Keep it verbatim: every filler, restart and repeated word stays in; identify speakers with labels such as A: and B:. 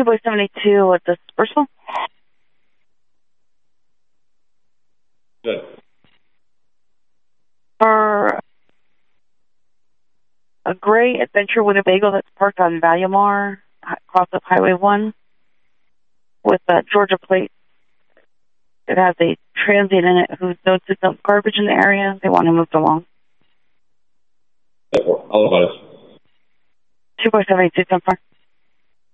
A: two by seventy-two at dispersal.
B: Good.
A: For a gray Adventure Winnebago that's parked on Valuemar, across of Highway one, with a Georgia plate. It has a transient in it who notices some garbage in the area. They want him moved along.
B: All about it.
A: two by seventy-two, so far.